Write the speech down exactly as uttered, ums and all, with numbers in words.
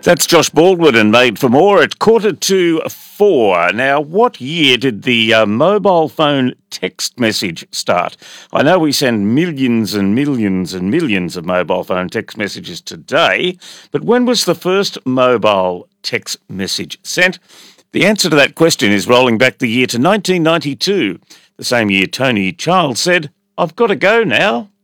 That's Josh Baldwin and Made for More at quarter to four. Now, what year did the uh, mobile phone text message start? I know we send millions and millions and millions of mobile phone text messages today, but when was the first mobile text message sent? The answer to that question is rolling back the year to nineteen ninety-two, the same year Tony Child said, "I've got to go now."